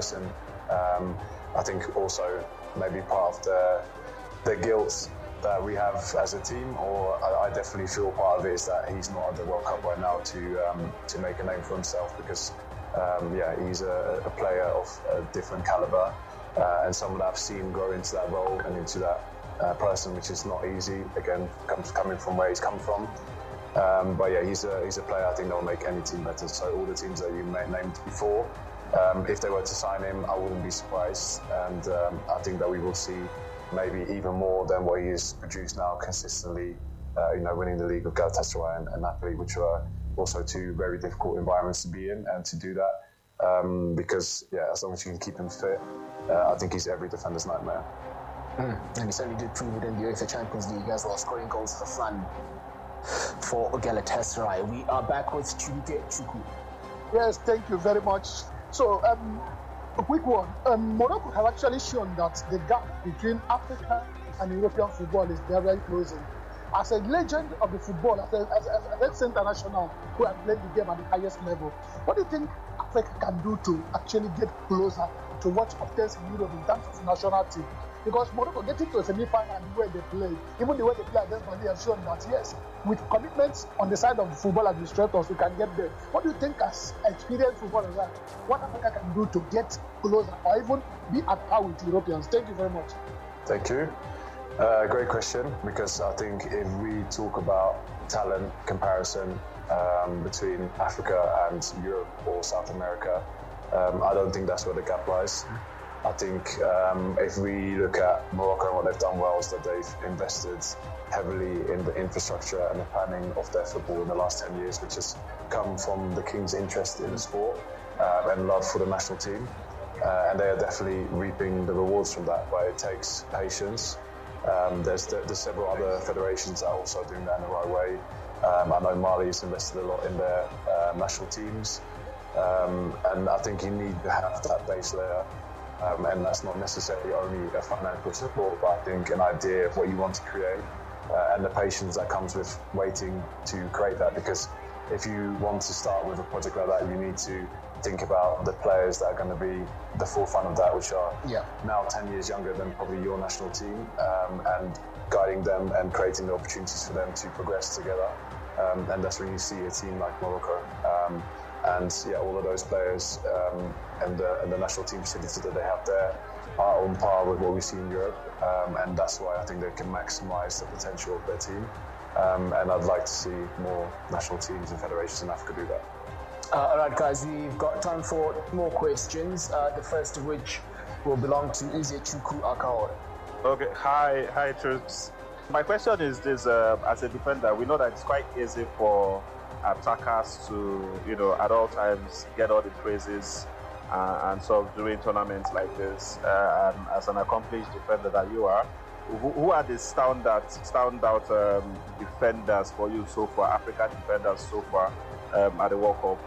comparison. I think also maybe part of the guilt that we have as a team, or I definitely feel part of it is that he's not at the World Cup right now to make a name for himself, because he's a player of a different caliber and someone that I've seen grow into that role and into that person, which is not easy, again, coming from where he's come from. But yeah, he's a player I think that will make any team better. So all the teams that you named before, if they were to sign him, I wouldn't be surprised. And I think that we will see maybe even more than what he has produced now consistently, winning the league of Galatasaray and Napoli, which are also two very difficult environments to be in, and to do that. Because, as long as you can keep him fit, I think he's every defender's nightmare. And he certainly did prove it in the UEFA Champions League as well, scoring goals for fun for Galatasaray. We are back with Chibuike Chukwu. Yes, thank you very much. So, a quick one. Morocco have actually shown that the gap between African and European football is very closing. As a legend of the football, as an ex-international who has played the game at the highest level, what do you think Africa can do to actually get closer to what obtains in Europe in terms of national team? Because Morocco getting to a semi-final and the way they play, even the way they play against Mali, have shown that yes, with commitments on the side of the football administrators, we can get there. What do you think, as experienced footballers, what Africa can do to get closer or even be at par with Europeans? Thank you very much. Thank you. Great question, because I think if we talk about talent comparison between Africa and Europe or South America, I don't think that's where the gap lies. I think if we look at Morocco and what they've done well is that they've invested heavily in the infrastructure and the planning of their football in the last 10 years, which has come from the King's interest in the sport and love for the national team. And they are definitely reaping the rewards from that, but it takes patience. There's several other federations that are also doing that in the right way. I know Mali's invested a lot in their national teams, and I think you need to have that base layer. And that's not necessarily only a financial support, but I think an idea of what you want to create and the patience that comes with waiting to create that. Because if you want to start with a project like that, you need to think about the players that are going to be the forefront of that, which are now 10 years younger than probably your national team, and guiding them and creating the opportunities for them to progress together. And that's when you see a team like Morocco. All of those players and the national team facilities that they have there are on par with what we see in Europe, and that's why I think they can maximise the potential of their team. And I'd like to see more national teams and federations in Africa do that. All right, guys, we've got time for more questions. The first of which will belong to Uze Chukwu Akao. Okay, hi, troops. My question is this: as a defender, we know that it's quite easy for attackers to, at all times get all the praises and sort of during tournaments like this. And as an accomplished defender that you are, who are the standout defenders for you so far, African defenders so far at the World Cup?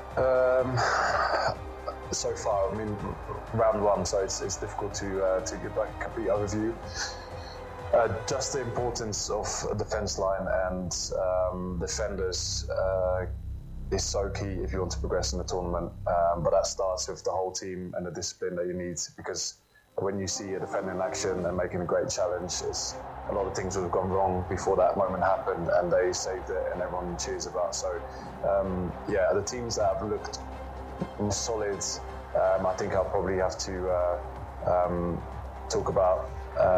So far, I mean, round one, so it's difficult to give like a complete overview. Just the importance of a defence line and defenders is so key if you want to progress in the tournament. But that starts with the whole team and the discipline that you need, because when you see a defender in action and making a great challenge, a lot of things would have gone wrong before that moment happened, and they saved it and everyone cheers about. So, the teams that have looked solid, I think I'll probably have to talk about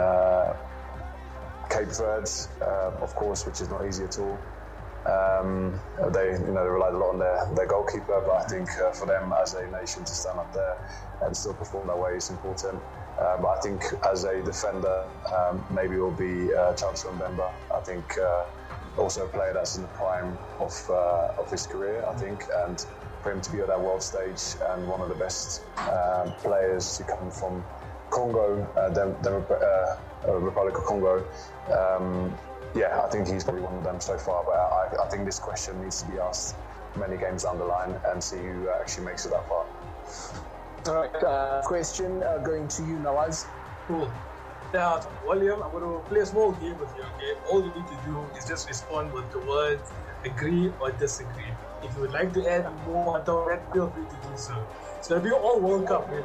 Cape Verde, of course, which is not easy at all. They relied a lot on their goalkeeper, but I think for them as a nation to stand up there and still perform that way is important. But I think as a defender, maybe it will be Chancellor Mbemba. I think also a player that's in the prime of his career, I think, and for him to be on that world stage and one of the best players to come from Congo, Republic of Congo. I think he's probably one of them so far, but I think this question needs to be asked many games down the line and see who actually makes it that far. All right, question going to you, Nawaz. Cool. Yeah, William, I'm going to play a small game with you, okay? All you need to do is just respond with the words agree or disagree. If you would like to add more on that, feel free to do so. It's going to be all World Cup, man.